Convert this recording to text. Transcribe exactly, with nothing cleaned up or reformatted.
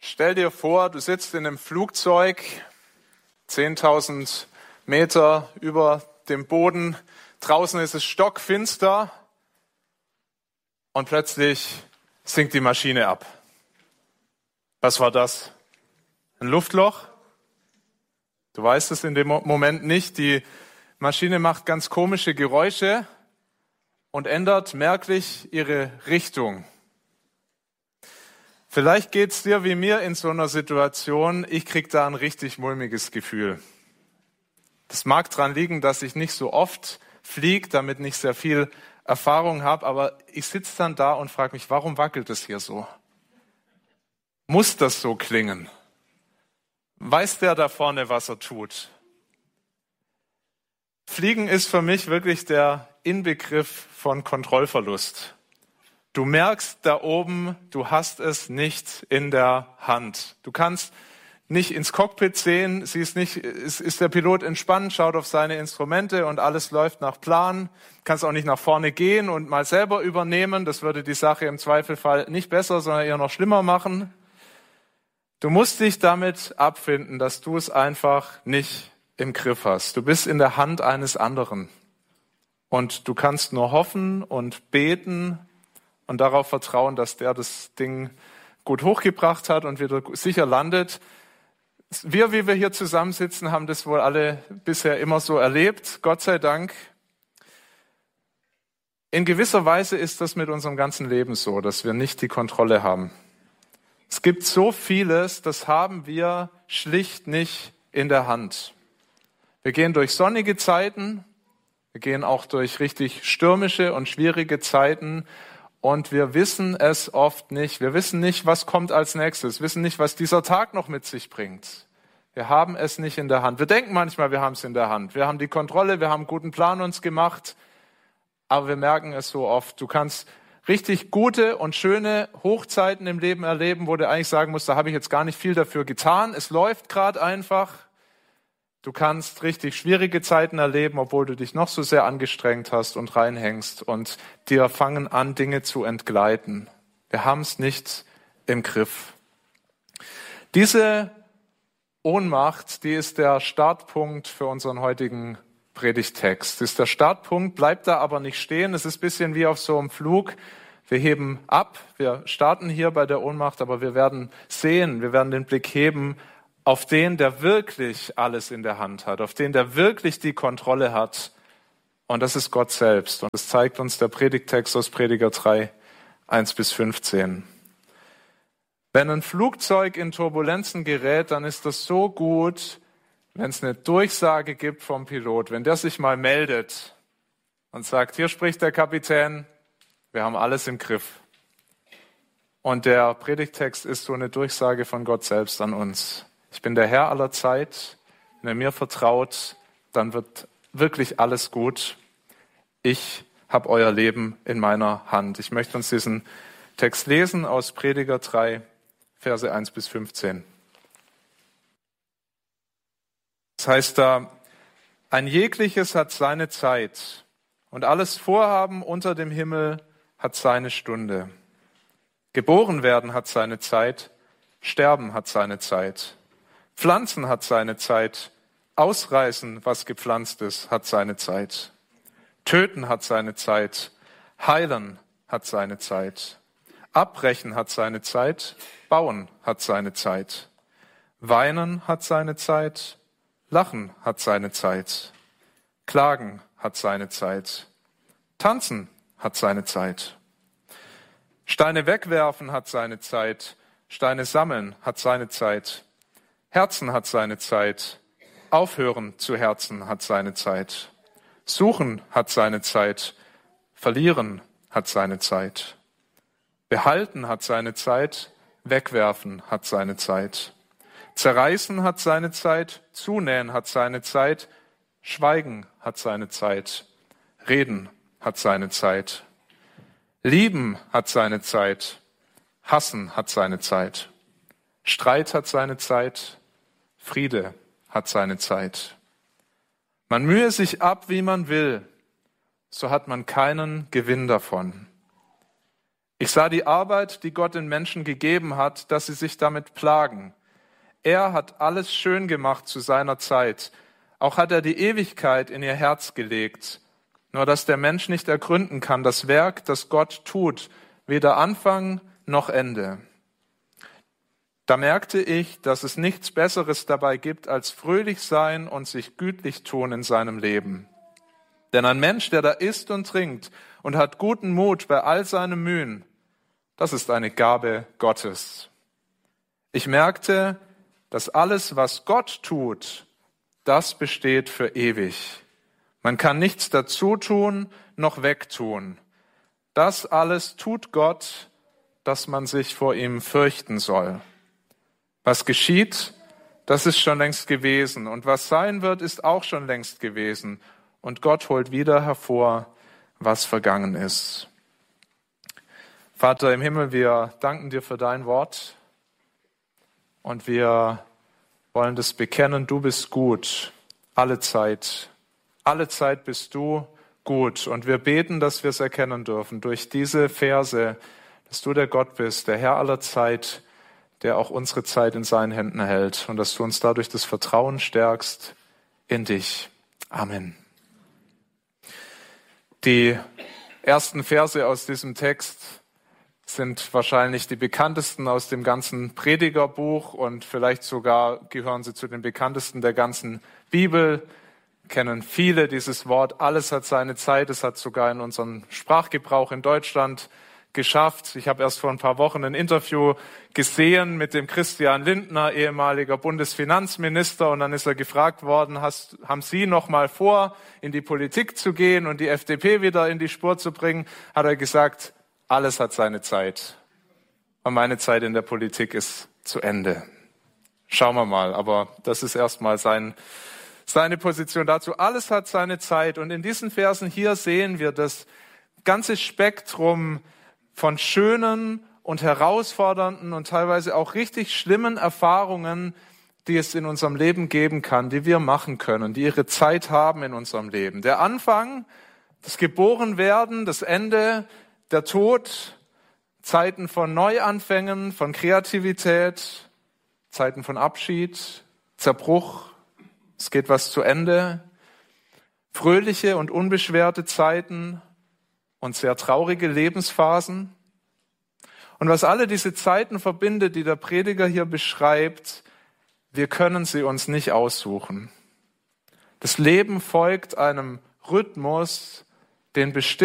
Stell dir vor, du sitzt in einem Flugzeug, zehntausend Meter über dem Boden, draußen ist es stockfinster und plötzlich sinkt die Maschine ab. Was war das? Ein Luftloch? Du weißt es in dem Moment nicht. Die Maschine macht ganz komische Geräusche und ändert merklich ihre Richtung. Vielleicht geht's dir wie mir in so einer Situation. Ich krieg da ein richtig mulmiges Gefühl. Das mag daran liegen, dass ich nicht so oft fliege, damit nicht sehr viel Erfahrung habe, aber ich sitze dann da und frage mich, warum wackelt es hier so? Muss das so klingen? Weiß der da vorne, was er tut? Fliegen ist für mich wirklich der Inbegriff von Kontrollverlust. Du merkst da oben, du hast es nicht in der Hand. Du kannst nicht ins Cockpit sehen, siehst nicht, ist, ist der Pilot entspannt, schaut auf seine Instrumente und alles läuft nach Plan. Kannst auch nicht nach vorne gehen und mal selber übernehmen. Das würde die Sache im Zweifelfall nicht besser, sondern eher noch schlimmer machen. Du musst dich damit abfinden, dass du es einfach nicht im Griff hast. Du bist in der Hand eines anderen. Und du kannst nur hoffen und beten und darauf vertrauen, dass der das Ding gut hochgebracht hat und wieder sicher landet. Wir, wie wir hier zusammensitzen, haben das wohl alle bisher immer so erlebt, Gott sei Dank. In gewisser Weise ist das mit unserem ganzen Leben so, dass wir nicht die Kontrolle haben. Es gibt so vieles, das haben wir schlicht nicht in der Hand. Wir gehen durch sonnige Zeiten, wir gehen auch durch richtig stürmische und schwierige Zeiten und wir wissen es oft nicht. Wir wissen nicht, was kommt als nächstes, wissen nicht, was dieser Tag noch mit sich bringt. Wir haben es nicht in der Hand. Wir denken manchmal, wir haben es in der Hand. Wir haben die Kontrolle, wir haben einen guten Plan uns gemacht, aber wir merken es so oft. Du kannst richtig gute und schöne Hochzeiten im Leben erleben, wo du eigentlich sagen musst, da habe ich jetzt gar nicht viel dafür getan. Es läuft gerade einfach. Du kannst richtig schwierige Zeiten erleben, obwohl du dich noch so sehr angestrengt hast und reinhängst und dir fangen an, Dinge zu entgleiten. Wir haben es nicht im Griff. Diese Ohnmacht, die ist der Startpunkt für unseren heutigen Predigttext. Das ist der Startpunkt, bleibt da aber nicht stehen. Es ist ein bisschen wie auf so einem Flug. Wir heben ab, wir starten hier bei der Ohnmacht, aber wir werden sehen, wir werden den Blick heben auf den, der wirklich alles in der Hand hat, auf den, der wirklich die Kontrolle hat. Und das ist Gott selbst. Und das zeigt uns der Predigttext aus Prediger drei, eins bis fünfzehn. Wenn ein Flugzeug in Turbulenzen gerät, dann ist das so gut, wenn es eine Durchsage gibt vom Pilot, wenn der sich mal meldet und sagt, hier spricht der Kapitän, wir haben alles im Griff. Und der Predigttext ist so eine Durchsage von Gott selbst an uns. Ich bin der Herr aller Zeit. Wenn er mir vertraut, dann wird wirklich alles gut. Ich habe euer Leben in meiner Hand. Ich möchte uns diesen Text lesen aus Prediger drei, Verse eins bis fünfzehn. Das heißt da, ein jegliches hat seine Zeit und alles Vorhaben unter dem Himmel hat seine Stunde. Geboren werden hat seine Zeit, sterben hat seine Zeit. Pflanzen hat seine Zeit, ausreißen, was gepflanzt ist, hat seine Zeit. Töten hat seine Zeit, heilen hat seine Zeit. Abbrechen hat seine Zeit, bauen hat seine Zeit. Weinen hat seine Zeit, lachen hat seine Zeit. Klagen hat seine Zeit. Tanzen hat seine Zeit. Steine wegwerfen hat seine Zeit, Steine sammeln hat seine Zeit. Herzen hat seine Zeit, aufhören zu herzen hat seine Zeit. Suchen hat seine Zeit, verlieren hat seine Zeit. Behalten hat seine Zeit, wegwerfen hat seine Zeit. Zerreißen hat seine Zeit, zunähen hat seine Zeit, schweigen hat seine Zeit, reden hat seine Zeit. Lieben hat seine Zeit, hassen hat seine Zeit. Streit hat seine Zeit, Friede hat seine Zeit. Man mühe sich ab, wie man will, so hat man keinen Gewinn davon. Ich sah die Arbeit, die Gott den Menschen gegeben hat, dass sie sich damit plagen. Er hat alles schön gemacht zu seiner Zeit. Auch hat er die Ewigkeit in ihr Herz gelegt. Nur dass der Mensch nicht ergründen kann, das Werk, das Gott tut, weder Anfang noch Ende. Da merkte ich, dass es nichts Besseres dabei gibt, als fröhlich sein und sich gütlich tun in seinem Leben. Denn ein Mensch, der da isst und trinkt und hat guten Mut bei all seinen Mühen, das ist eine Gabe Gottes. Ich merkte, dass alles, was Gott tut, das besteht für ewig. Man kann nichts dazu tun, noch wegtun. Das alles tut Gott, dass man sich vor ihm fürchten soll. Was geschieht, das ist schon längst gewesen. Und was sein wird, ist auch schon längst gewesen. Und Gott holt wieder hervor, was vergangen ist. Vater im Himmel, wir danken dir für dein Wort. Und wir wollen das bekennen, du bist gut, alle Zeit. Alle Zeit bist du gut. Und wir beten, dass wir es erkennen dürfen durch diese Verse, dass du der Gott bist, der Herr aller Zeit, der auch unsere Zeit in seinen Händen hält und dass du uns dadurch das Vertrauen stärkst in dich. Amen. Die ersten Verse aus diesem Text sind wahrscheinlich die bekanntesten aus dem ganzen Predigerbuch und vielleicht sogar gehören sie zu den bekanntesten der ganzen Bibel. Kennen viele dieses Wort, alles hat seine Zeit. Es hat sogar in unserem Sprachgebrauch in Deutschland geschafft. Ich habe erst vor ein paar Wochen ein Interview gesehen mit dem Christian Lindner, ehemaliger Bundesfinanzminister, und dann ist er gefragt worden, hast, haben Sie noch mal vor, in die Politik zu gehen und die F D P wieder in die Spur zu bringen? Hat er gesagt, alles hat seine Zeit. Und meine Zeit in der Politik ist zu Ende. Schauen wir mal, aber das ist erstmal sein, seine Position dazu. Alles hat seine Zeit. Und in diesen Versen hier sehen wir das ganze Spektrum von schönen und herausfordernden und teilweise auch richtig schlimmen Erfahrungen, die es in unserem Leben geben kann, die wir machen können, die ihre Zeit haben in unserem Leben. Der Anfang, das Geborenwerden, das Ende, der Tod, Zeiten von Neuanfängen, von Kreativität, Zeiten von Abschied, Zerbruch, es geht was zu Ende, fröhliche und unbeschwerte Zeiten und sehr traurige Lebensphasen. Und was alle diese Zeiten verbindet, die der Prediger hier beschreibt, wir können sie uns nicht aussuchen. Das Leben folgt einem Rhythmus, den bestimmt